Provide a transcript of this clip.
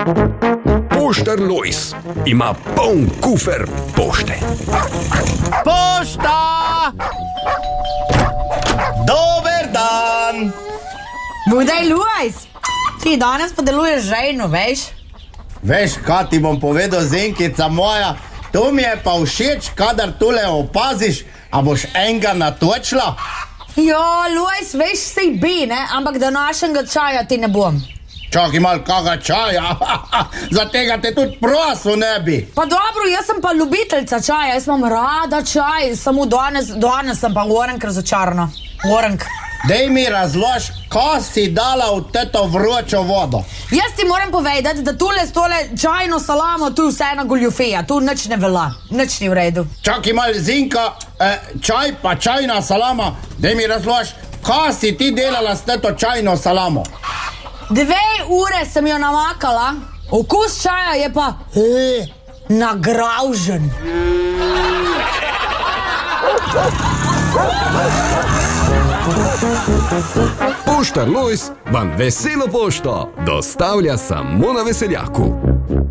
Poštar Lojz ima poln kufer pošte. Pošta! Dober dan! Budaj, Lojz, ti danes pa deluješ žejno, veš? Veš, kaj ti bom povedal, zenkica moja? To mi je pa všeč, kadar tole opaziš, a boš enega natočila? Jo, Lojz, veš, sej bi, ne? Ampak današnjega čaja ti ne bom. Čakaj mal kaga čaja, za tega te tudi prosil ne bi. Pa dobro, jaz sem pa ljubiteljca čaja, jaz imam rada čaj, samo danes sem pa orenk razočarana. Orenk. Dej mi razlož, kaj si dala v teto vročo vodo. Jaz ti moram povedati, da tule s tole čajno salamo tu vse ena goljufija, tu nič ne velja, nič ni v redu. Čakaj mal, Zinka, čaj pa čajna salama, dej mi razlož, kaj si ti delala s teto čajno salamo? 2 ure sem jo namakala, okus čaja je pa nagravžen. Poštar Lojz vam veselo pošto dostavlja samo na Veseljaku.